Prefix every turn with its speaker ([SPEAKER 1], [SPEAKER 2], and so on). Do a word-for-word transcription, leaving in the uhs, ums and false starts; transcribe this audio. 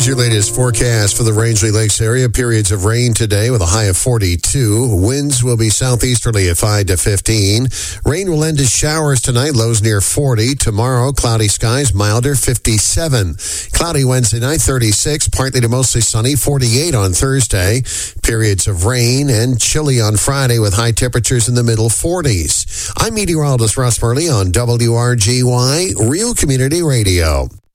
[SPEAKER 1] Here's your latest forecast for the Rangeley Lakes area. Periods of rain today with a high of forty-two. Winds will be southeasterly at five to fifteen. Rain will end as showers tonight, lows near forty. Tomorrow, cloudy skies, milder, fifty-seven. Cloudy Wednesday night, thirty-six. Partly to mostly sunny, forty-eight on Thursday. Periods of rain and chilly on Friday with high temperatures in the middle forties. I'm meteorologist Russ Murley on W R G Y, Real Community Radio.